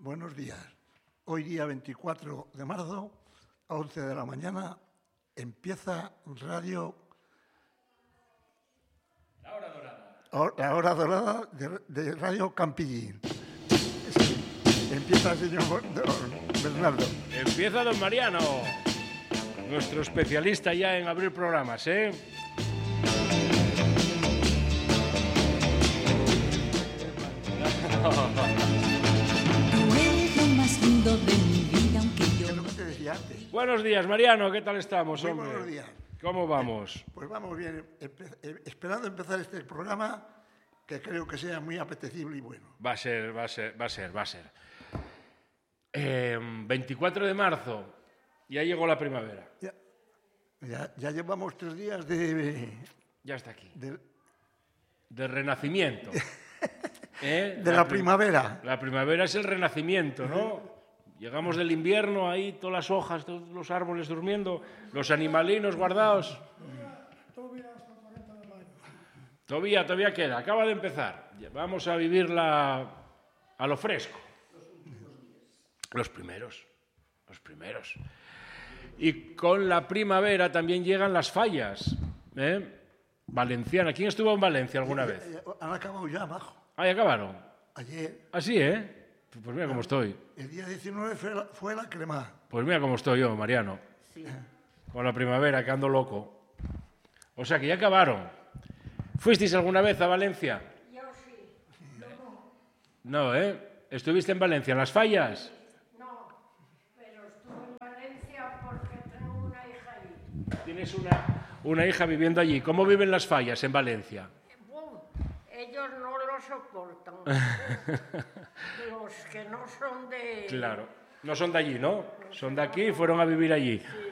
Buenos días. Hoy día 24 de marzo, a 11 de la mañana, empieza Radio... La hora dorada. La hora dorada de Radio Campillín. Sí. Empieza el señor Bernardo. Empieza don Mariano, nuestro especialista ya en abrir programas, ¿eh? De mi vida, aunque yo... Es lo que te decía antes. Buenos días, Mariano, ¿qué tal estamos, Muy hombre? buenos días. ¿Cómo vamos? Pues vamos bien, esperando empezar este programa que creo que sea muy apetecible y bueno. Va a ser. 24 de marzo, ya llegó la primavera. Ya llevamos 3 días de Ya está aquí. De renacimiento. de la primavera. La primavera es el renacimiento, ¿no? Llegamos del invierno, ahí todas las hojas, todos los árboles durmiendo, los animalinos guardados. Todavía queda, acaba de empezar. Vamos a vivirla a lo fresco. Los primeros. Y con la primavera también llegan las fallas, ¿eh? Valenciana. ¿Quién estuvo en Valencia alguna vez? Han acabado ya abajo. Ah, ya acabaron. Ayer. Así, ¿eh? Pues mira cómo estoy. El día 19 fue la crema. Pues mira cómo estoy yo, Mariano. Sí. Con la primavera, que ando loco. O sea que ya acabaron. ¿Fuisteis alguna vez a Valencia? Yo sí. No, ¿eh? ¿Estuviste en Valencia, en las fallas? No, pero estuve en Valencia porque tengo una hija allí. Tienes una hija viviendo allí. ¿Cómo viven las fallas en Valencia? Ellos no lo soportan. Los que no son de... Claro. No son de allí, ¿no? Son de aquí y fueron a vivir allí.